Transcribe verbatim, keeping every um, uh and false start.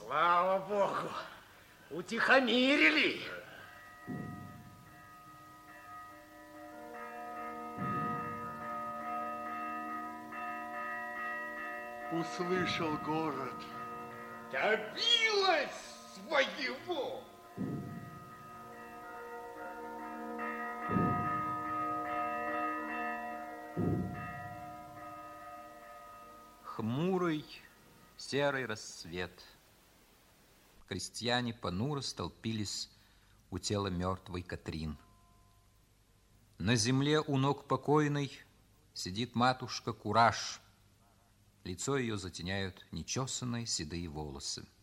Слава Богу, утихомирили. Услышал город. Добилась своего. Хмурый серый рассвет. Крестьяне понуро столпились у тела мертвой Катрин. На земле у ног покойной сидит матушка Кураж. Лицо ее затеняют нечесанные седые волосы.